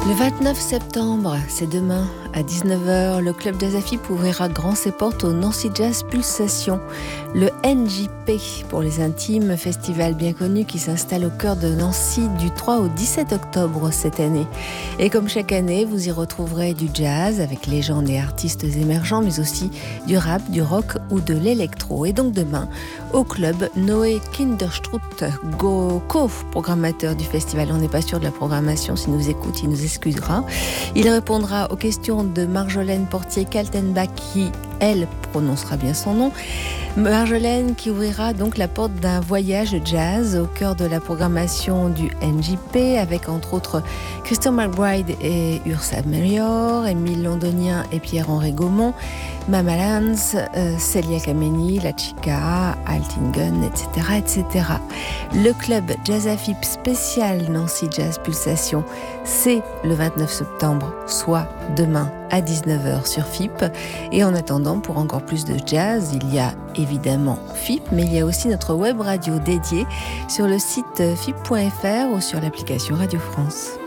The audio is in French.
Le 29 septembre, c'est demain, à 19h, le Club Jazz à FIP ouvrira grand ses portes au Nancy Jazz Pulsation, le NJP pour les intimes, festival bien connu qui s'installe au cœur de Nancy du 3 au 17 octobre cette année. Et comme chaque année, vous y retrouverez du jazz avec légendes et artistes émergents, mais aussi du rap, du rock ou de l'électro. Et donc demain, au club, Noé Kinderstruth, co-programmateur du festival. On n'est pas sûr de la programmation, s'il nous écoute, il nous excusera. Il répondra aux questions de Marjolaine Portier-Kaltenbach qui, elle, prononcera bien son nom. Marjolaine qui ouvrira donc la porte d'un voyage jazz au cœur de la programmation du NJP avec entre autres Christian McBride et Ursa Melior, Émile Londonien et Pierre-Henri Gaumont, Mama Lance, Celia Kameni, La Chica, Altingen, etc., etc. Le club Jazz à FIP spécial Nancy Jazz Pulsation, c'est le 29 septembre, soit demain à 19h sur FIP. Et en attendant, pour encore plus de jazz, il y a évidemment FIP, mais il y a aussi notre web radio dédiée sur le site fip.fr ou sur l'application Radio France.